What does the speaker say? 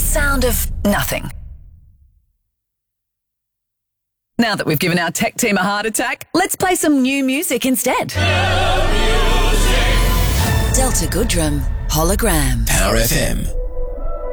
sound of nothing. Now that we've given our tech team a heart attack, let's play some new music instead. Delta Goodrum, Hologram. Power FM.